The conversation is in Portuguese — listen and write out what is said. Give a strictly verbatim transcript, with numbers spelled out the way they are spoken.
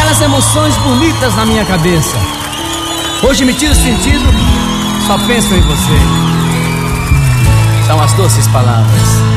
várias emoções bonitas na minha cabeça. Hoje me tiro o sentido, só penso em você. São as doces palavras.